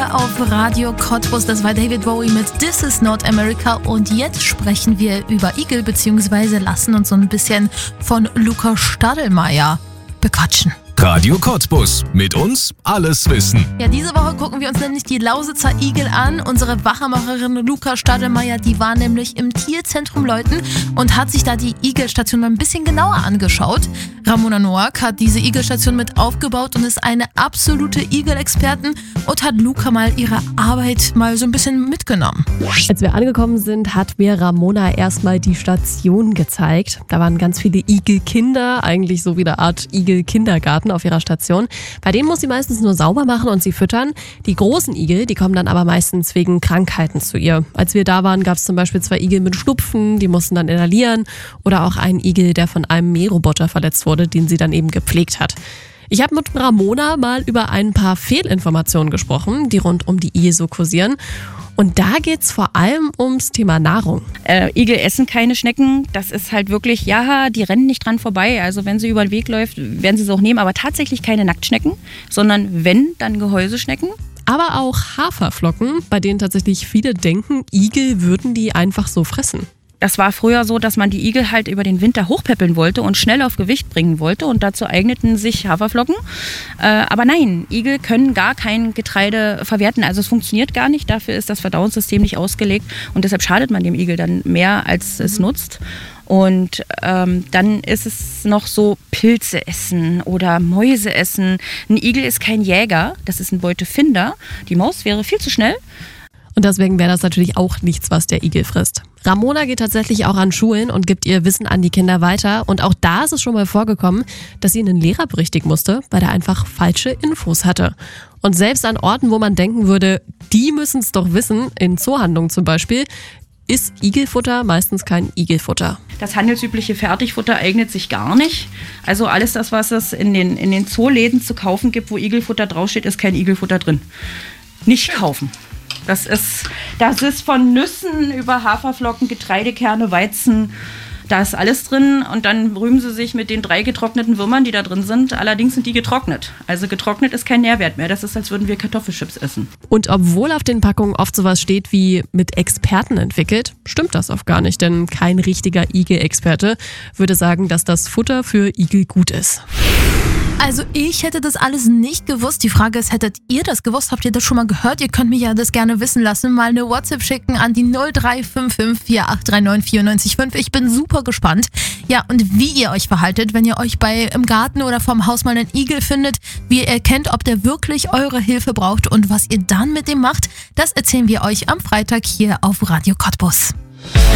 hier auf Radio Cottbus. Das war David Bowie mit This is not America. Und jetzt sprechen wir über Igel, beziehungsweise lassen uns so ein bisschen von Luca Stadelmeier bequatschen. Radio Cottbus. Mit uns alles wissen. Ja, diese Woche gucken wir uns nämlich die Lausitzer Igel an. Unsere Wachermacherin Luca Stadelmeier, die war nämlich im Tierzentrum Leuten und hat sich da die Igelstation mal ein bisschen genauer angeschaut. Ramona Noack hat diese Igelstation mit aufgebaut und ist eine absolute Igel-Expertin und hat Luca mal ihre Arbeit mal so ein bisschen mitgenommen. Als wir angekommen sind, hat mir Ramona erstmal die Station gezeigt. Da waren ganz viele Igelkinder, eigentlich so wie eine Art Igel-Kindergarten auf ihrer Station. Bei denen muss sie meistens nur sauber machen und sie füttern. Die großen Igel, die kommen dann aber meistens wegen Krankheiten zu ihr. Als wir da waren, gab es zum Beispiel 2 Igel mit Schnupfen, die mussten dann inhalieren. Oder auch einen Igel, der von einem Mähroboter verletzt wurde, den sie dann eben gepflegt hat. Ich habe mit Ramona mal über ein paar Fehlinformationen gesprochen, die rund um die Igel so kursieren. Und da geht es vor allem ums Thema Nahrung. Igel essen keine Schnecken. Das ist halt wirklich, ja, die rennen nicht dran vorbei. Also wenn sie über den Weg läuft, werden sie es auch nehmen. Aber tatsächlich keine Nacktschnecken, sondern wenn, dann Gehäuseschnecken. Aber auch Haferflocken, bei denen tatsächlich viele denken, Igel würden die einfach so fressen. Das war früher so, dass man die Igel halt über den Winter hochpäppeln wollte und schnell auf Gewicht bringen wollte. Und dazu eigneten sich Haferflocken. Aber nein, Igel können gar kein Getreide verwerten. Also es funktioniert gar nicht. Dafür ist das Verdauungssystem nicht ausgelegt. Und deshalb schadet man dem Igel dann mehr, als es nutzt. Und dann ist es noch so Pilze essen oder Mäuse essen. Ein Igel ist kein Jäger, das ist ein Beutefinder. Die Maus wäre viel zu schnell. Und deswegen wäre das natürlich auch nichts, was der Igel frisst. Ramona geht tatsächlich auch an Schulen und gibt ihr Wissen an die Kinder weiter. Und auch da ist es schon mal vorgekommen, dass sie einen Lehrer berichtigen musste, weil er einfach falsche Infos hatte. Und selbst an Orten, wo man denken würde, die müssen es doch wissen, in Zoohandlungen zum Beispiel, ist Igelfutter meistens kein Igelfutter. Das handelsübliche Fertigfutter eignet sich gar nicht. Also alles das, was es in den Zooläden zu kaufen gibt, wo Igelfutter draufsteht, ist kein Igelfutter drin. Nicht kaufen. Das ist von Nüssen über Haferflocken, Getreidekerne, Weizen, da ist alles drin. Und dann rühmen sie sich mit den 3 getrockneten Würmern, die da drin sind. Allerdings sind die getrocknet. Also getrocknet ist kein Nährwert mehr. Das ist, als würden wir Kartoffelchips essen. Und obwohl auf den Packungen oft sowas steht wie mit Experten entwickelt, stimmt das oft gar nicht. Denn kein richtiger Igel-Experte würde sagen, dass das Futter für Igel gut ist. Also ich hätte das alles nicht gewusst. Die Frage ist, hättet ihr das gewusst? Habt ihr das schon mal gehört? Ihr könnt mir ja das gerne wissen lassen. Mal eine WhatsApp schicken an die 0355 4839 945. Ich bin super gespannt. Ja, und wie ihr euch verhaltet, wenn ihr euch im Garten oder vorm Haus mal einen Igel findet, wie ihr erkennt, ob der wirklich eure Hilfe braucht und was ihr dann mit dem macht, das erzählen wir euch am Freitag hier auf Radio Cottbus.